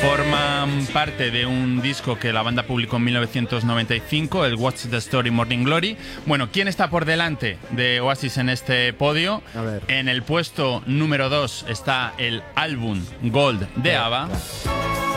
Forman parte de un disco que la banda publicó en 1995, el What's the Story Morning Glory. Bueno, ¿quién está por delante de Oasis en este podio? A ver. En el puesto número 2 está el álbum Gold de ABBA. Claro.